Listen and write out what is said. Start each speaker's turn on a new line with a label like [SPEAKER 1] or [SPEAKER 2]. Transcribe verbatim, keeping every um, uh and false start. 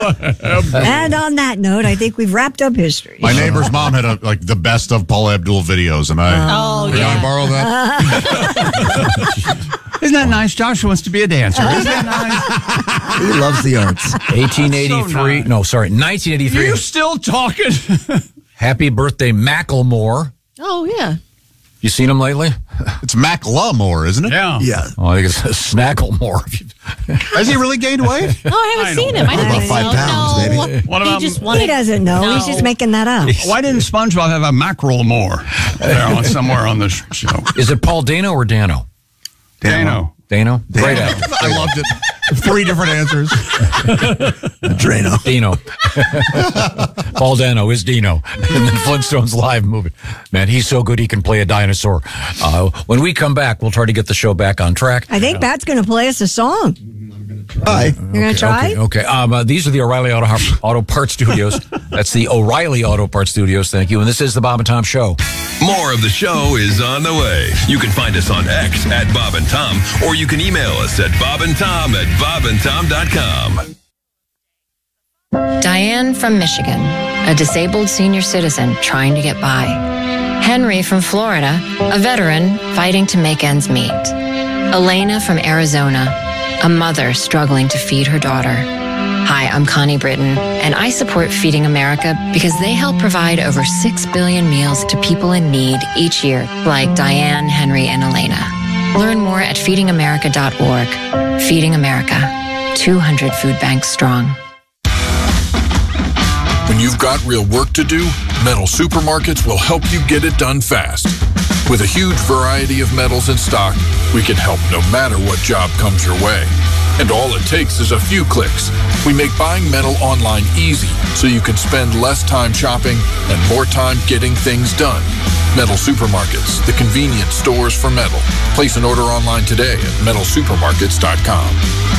[SPEAKER 1] And on that note, I think we've wrapped up history.
[SPEAKER 2] My neighbor's mom had a, like the best of Paula Abdul videos, and I
[SPEAKER 3] Oh,
[SPEAKER 2] can
[SPEAKER 3] yeah.
[SPEAKER 2] I borrow that?
[SPEAKER 4] Isn't that nice? Joshua wants to be a dancer. Isn't that nice?
[SPEAKER 5] He loves the arts.
[SPEAKER 6] eighteen eighty-three.
[SPEAKER 4] So nice.
[SPEAKER 6] No, sorry, nineteen eighty-three.
[SPEAKER 4] You still talking?
[SPEAKER 6] Happy birthday, Macklemore.
[SPEAKER 3] Oh, yeah.
[SPEAKER 6] You seen him lately?
[SPEAKER 2] It's Macklemore, isn't it?
[SPEAKER 4] Yeah.
[SPEAKER 5] Yeah.
[SPEAKER 6] Oh, I think it's Snacklemore.
[SPEAKER 2] Has he really gained weight?
[SPEAKER 3] Oh, I haven't
[SPEAKER 4] I
[SPEAKER 3] seen
[SPEAKER 4] don't
[SPEAKER 3] him. I don't
[SPEAKER 5] know.
[SPEAKER 3] think
[SPEAKER 5] About
[SPEAKER 3] so.
[SPEAKER 5] five pounds,
[SPEAKER 3] no.
[SPEAKER 5] maybe.
[SPEAKER 4] What
[SPEAKER 3] he
[SPEAKER 4] about-
[SPEAKER 3] just wanted,
[SPEAKER 1] He doesn't know.
[SPEAKER 3] No.
[SPEAKER 1] He's just making that up.
[SPEAKER 4] Why didn't SpongeBob have a mackerel more there on somewhere on the sh- show?
[SPEAKER 6] Is it Paul Dano or Dano?
[SPEAKER 4] Dano.
[SPEAKER 6] Dano? Great actor.
[SPEAKER 2] I loved it. Three different answers.
[SPEAKER 5] Drano.
[SPEAKER 6] Dino. Paul Dano is Dino. And then Flintstones live movie. Man, he's so good he can play a dinosaur. Uh, when we come back, we'll try to get the show back on track.
[SPEAKER 1] I think Pat's going to play us a song.
[SPEAKER 5] Hi.
[SPEAKER 1] You're going to try?
[SPEAKER 6] Okay, okay. Um, uh, these are the O'Reilly Auto, Auto Parts Studios. That's the O'Reilly Auto Parts Studios. Thank you. And this is the Bob and Tom Show.
[SPEAKER 7] More of the show is on the way. You can find us on X at Bob and Tom, or you can email us at bobandtom at bobandtom dot com.
[SPEAKER 8] Diane from Michigan, a disabled senior citizen trying to get by. Henry from Florida, a veteran fighting to make ends meet. Elena from Arizona, a mother struggling to feed her daughter. Hi, I'm Connie Britton, and I support Feeding America because they help provide over six billion meals to people in need each year, like Diane, Henry, and Elena. Learn more at feeding america dot org. Feeding America, two hundred food banks strong.
[SPEAKER 9] When you've got real work to do, Metal Supermarkets will help you get it done fast. With a huge variety of metals in stock, we can help no matter what job comes your way. And all it takes is a few clicks. We make buying metal online easy so you can spend less time shopping and more time getting things done. Metal Supermarkets, the convenient stores for metal. Place an order online today at metal supermarkets dot com.